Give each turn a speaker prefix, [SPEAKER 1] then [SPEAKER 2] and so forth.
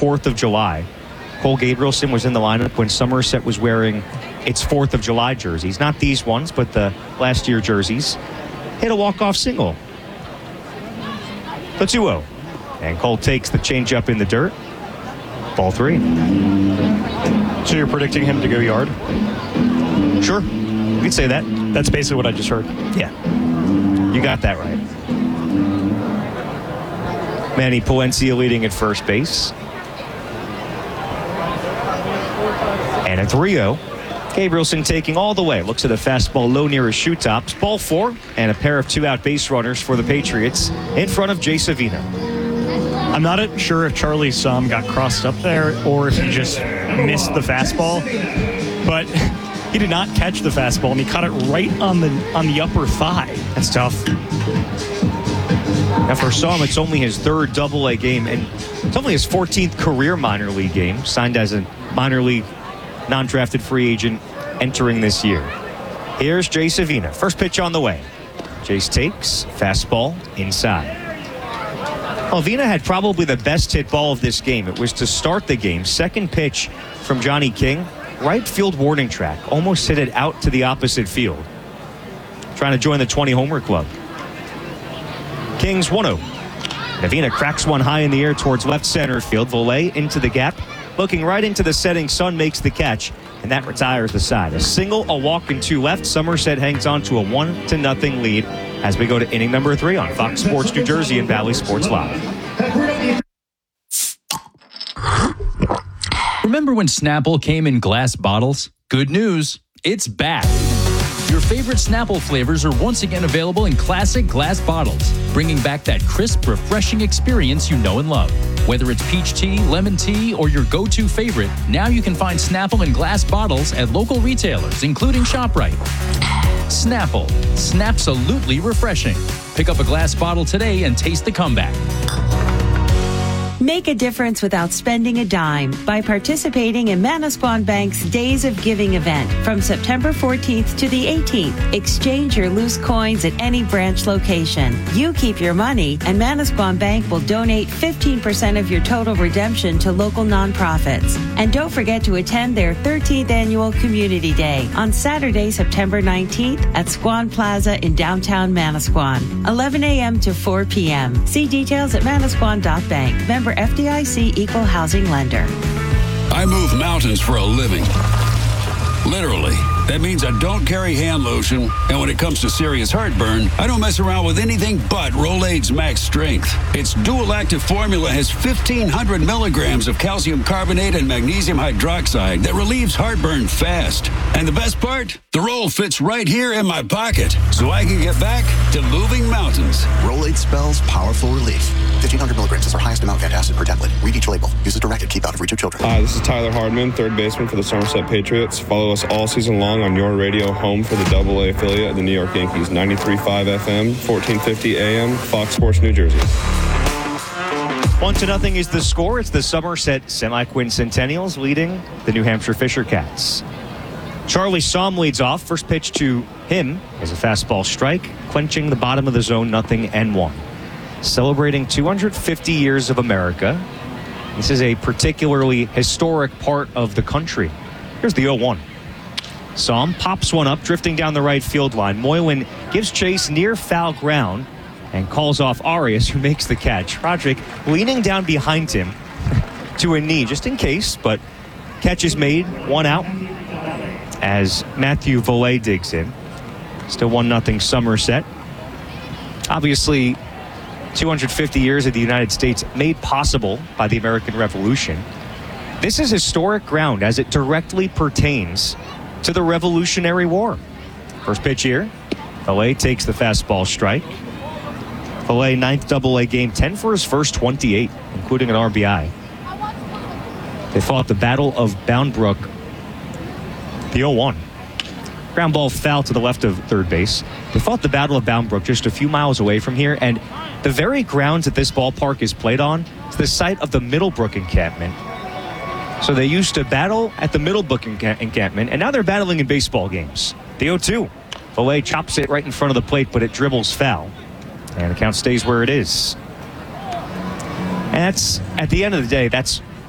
[SPEAKER 1] 4th of July. Cole Gabrielson was in the lineup when Somerset was wearing its 4th of July jerseys. Not these ones, but the last year jerseys. Hit a walk-off single. The 2-0. And Cole takes the changeup in the dirt. Ball 3.
[SPEAKER 2] So you're predicting him to go yard?
[SPEAKER 1] Sure. You could say that.
[SPEAKER 2] That's basically what I just heard.
[SPEAKER 1] Yeah. You got that right. Manny Palencia leading at first base. And a 3-0. Gabrielson taking all the way. Looks at a fastball low near his shoe tops. Ball 4 and a pair of 2-out base runners for the Patriots in front of Jay Savina.
[SPEAKER 2] I'm not sure if Charlie Somm got crossed up there or if he just missed the fastball, but he did not catch the fastball and he caught it right on the upper thigh.
[SPEAKER 1] That's tough. Now for Somm, it's only his 3rd Double-A game, and it's only his 14th career minor league game, signed as a minor league non-drafted free agent entering this year. Here's Jay Savina. First pitch on the way. Jace takes, fastball inside. Well, Vina had probably the best hit ball of this game. It was to start the game. Second pitch from Johnny King. Right field warning track. Almost hit it out to the opposite field. Trying to join the 20 homer club. King's 1-0. Navina cracks one high in the air towards left center field. Volet into the gap. Looking right into the setting sun, makes the catch, and that retires the side. A single, a walk, and 2 left. Somerset hangs on to a 1-0 lead as we go to inning number 3 on Fox Sports New Jersey and Valley Sports Live.
[SPEAKER 3] Remember when Snapple came in glass bottles? Good news, it's back. Your favorite Snapple flavors are once again available in classic glass bottles, bringing back that crisp, refreshing experience you know and love. Whether it's peach tea, lemon tea, or your go-to favorite, now you can find Snapple in glass bottles at local retailers, including ShopRite. Snapple. Snapsalutely refreshing. Pick up a glass bottle today and taste the comeback.
[SPEAKER 4] Make a difference without spending a dime by participating in Manasquan Bank's Days of Giving event from September 14th to the 18th. Exchange your loose coins at any branch location. You keep your money, and Manasquan Bank will donate 15% of your total redemption to local nonprofits. And don't forget to attend their 13th annual Community Day on Saturday, September 19th at Squan Plaza in downtown Manasquan, 11 a.m. to 4 p.m. See details at manasquan.bank. Member FDIC Equal Housing Lender.
[SPEAKER 5] I move mountains for a living. Literally. That means I don't carry hand lotion, and when it comes to serious heartburn, I don't mess around with anything but Rolaids Max Strength. Its dual active formula has 1,500 milligrams of calcium carbonate and magnesium hydroxide that relieves heartburn fast. And the best part? The roll fits right here in my pocket, so I can get back to moving mountains.
[SPEAKER 6] Rolaids spells powerful relief. 1,500 milligrams is our highest amount of antacid per tablet. Read each label. Use as directed. Keep out of reach of children.
[SPEAKER 7] Hi, this is Tyler Hardman, third baseman for the Somerset Patriots. Follow us all season long on your radio home for the Double-A affiliate of the New York Yankees. 93.5 FM, 1450 AM, Fox Sports New Jersey.
[SPEAKER 1] 1-0 is the score. It's the Somerset Semi-Quincentennials leading the New Hampshire Fisher Cats. Charlie Somm leads off. First pitch to him is a fastball strike, clenching the bottom of the zone, 0-1. Celebrating 250 years of America. This is a particularly historic part of the country. Here's the 0-1. Somm pops one up, drifting down the right field line. Moylan gives chase near foul ground and calls off Arias, who makes the catch. Roderick leaning down behind him to a knee, just in case, but catch is made, 1 out, as Matthew Volet digs in. Still 1-0 Somerset. Obviously, 250 years of the United States made possible by the American Revolution. This is historic ground as it directly pertains to the Revolutionary War. First pitch here. Volet takes the fastball strike. Volet, 9th Double-A game, 10 for his first 28, including an RBI. They fought the Battle of Bound Brook. The 0-1. Ground ball foul to the left of third base. They fought the Battle of Bound Brook just a few miles away from here, and the very grounds that this ballpark is played on is the site of the Middlebrook encampment. So they used to battle at the Middlebrook encampment, and now they're battling in baseball games. The 0-2. Volet chops it right in front of the plate, but it dribbles foul. And the count stays where it is. And that's, at the end of the day, that's